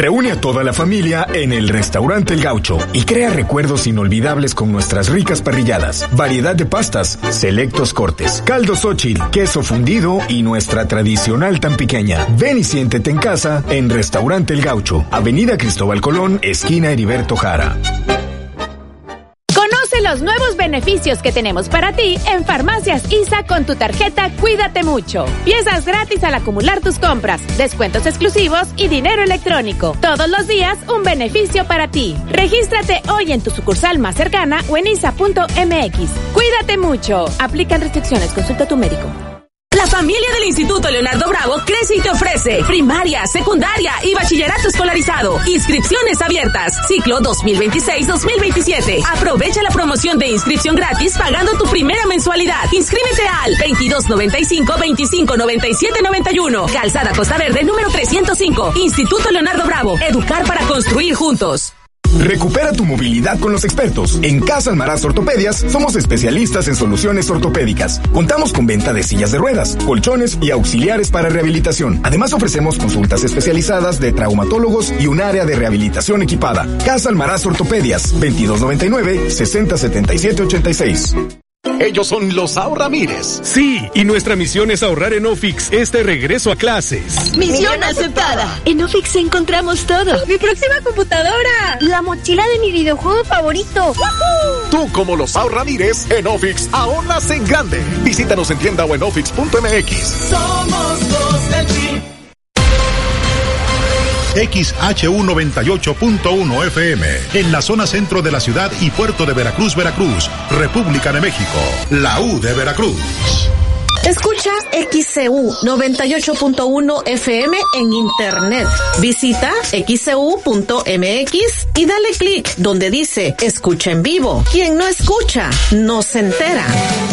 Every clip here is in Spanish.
Reúne a toda la familia en el Restaurante El Gaucho y crea recuerdos inolvidables con nuestras ricas parrilladas, variedad de pastas, selectos cortes, caldo Xóchitl, queso fundido y nuestra tradicional tan pequeña. Ven y siéntete en casa en Restaurante El Gaucho, Avenida Cristóbal Colón, esquina Heriberto Jara. Conoce los nuevos beneficios que tenemos para ti en Farmacias ISA con tu tarjeta Cuídate Mucho. Piezas gratis al acumular tus compras, descuentos exclusivos y dinero electrónico. Todos los días un beneficio para ti. Regístrate hoy en tu sucursal más cercana o en isa.mx. Cuídate mucho. Aplican restricciones. Consulta a tu médico. La familia del Instituto Leonardo Bravo crece y te ofrece primaria, secundaria y bachillerato escolarizado. Inscripciones abiertas. Ciclo 2026-2027. Aprovecha la promoción de inscripción gratis pagando tu primera mensualidad. Inscríbete al 2295-259791. Calzada Costa Verde número 305. Instituto Leonardo Bravo. Educar para construir juntos. Recupera tu movilidad con los expertos. En Casa Almaraz Ortopedias somos especialistas en soluciones ortopédicas. Contamos con venta de sillas de ruedas, colchones y auxiliares para rehabilitación. Además ofrecemos consultas especializadas de traumatólogos y un área de rehabilitación equipada. Casa Almaraz Ortopedias, 2299-607786. Ellos son los Ahorramires. Sí, y nuestra misión es ahorrar en Ofix este regreso a clases. ¡Misión aceptada! En Ofix encontramos todo. ¡Mi próxima computadora! ¡La mochila de mi videojuego favorito! ¡Woohoo! Tú, como los Ahorramires, en Ofix ahorras en grande. Visítanos en tienda o en ofix.mx. Somos los del Chip. XHU 98.1 FM, en la zona centro de la ciudad y puerto de Veracruz, Veracruz, República de México, la U de Veracruz. Escucha XCU 98.1 FM en internet. Visita xcu.mx y dale clic donde dice escucha en vivo. Quien no escucha, no se entera.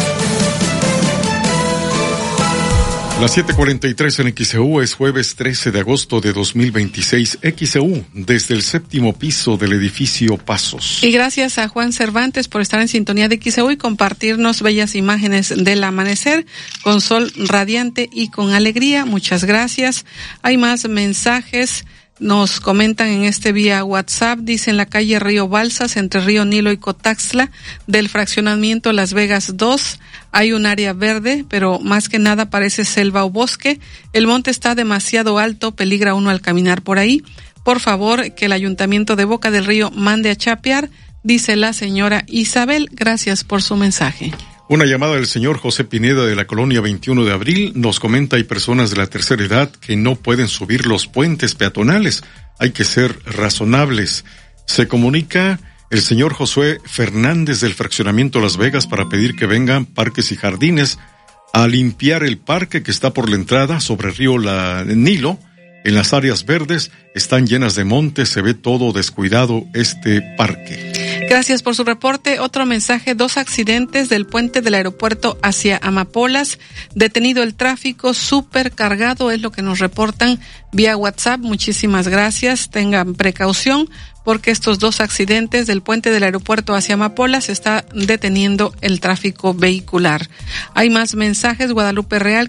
Las 7:43 en XEU, es jueves 13 de agosto de 2026. XEU, desde el 7º piso del edificio Pasos. Y gracias a Juan Cervantes por estar en sintonía de XEU y compartirnos bellas imágenes del amanecer con sol radiante y con alegría. Muchas gracias. Hay más mensajes. Nos comentan en este vía WhatsApp, dice en la calle Río Balsas, entre Río Nilo y Cotaxtla, del fraccionamiento Las Vegas 2, hay un área verde, pero más que nada parece selva o bosque. El monte está demasiado alto, peligra uno al caminar por ahí. Por favor, que el Ayuntamiento de Boca del Río mande a chapear, dice la señora Isabel. Gracias por su mensaje. Una llamada del señor José Pineda de la colonia 21 de Abril nos comenta: hay personas de la tercera edad que no pueden subir los puentes peatonales. Hay que ser razonables. Se comunica el señor Josué Fernández del fraccionamiento Las Vegas para pedir que vengan Parques y Jardines a limpiar el parque que está por la entrada sobre el río Nilo. En las áreas verdes están llenas de montes, se ve todo descuidado este parque. Gracias por su reporte. Otro mensaje: 2 accidentes del puente del aeropuerto hacia Amapolas. Detenido el tráfico, súper cargado, es lo que nos reportan vía WhatsApp. Muchísimas gracias. Tengan precaución porque estos 2 accidentes del puente del aeropuerto hacia Amapolas está deteniendo el tráfico vehicular. Hay más mensajes. Guadalupe Real,